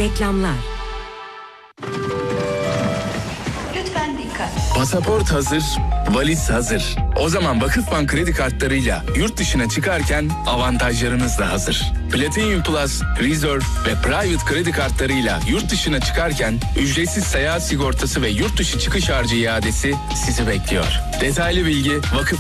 Reklamlar. Lütfen dikkat. Pasaport hazır, valiz hazır. O zaman Vakıfbank kredi kartlarıyla yurt dışına çıkarken avantajlarınız da hazır. Platinum Plus, Reserve ve Private kredi kartlarıyla yurt dışına çıkarken ücretsiz seyahat sigortası ve yurt dışı çıkış harcı iadesi sizi bekliyor. Detaylı bilgi Vakıf